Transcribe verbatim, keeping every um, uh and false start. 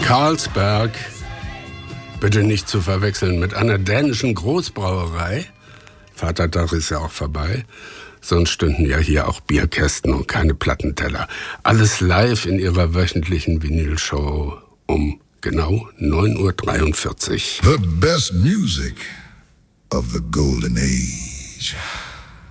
Carlsberg, bitte nicht zu verwechseln mit einer dänischen Großbrauerei. Vatertag ist ja auch vorbei. Sonst stünden ja hier auch Bierkästen und keine Plattenteller. Alles live in ihrer wöchentlichen Vinylshow um genau neun Uhr dreiundvierzig. The best music of the golden age.